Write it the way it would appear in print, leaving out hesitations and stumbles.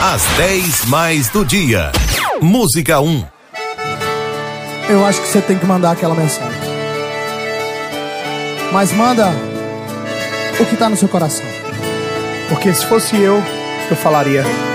As 10 mais do dia. Música 1. Eu acho que você tem que mandar aquela mensagem. Mas manda o que tá no seu coração. Porque se fosse eu falaria: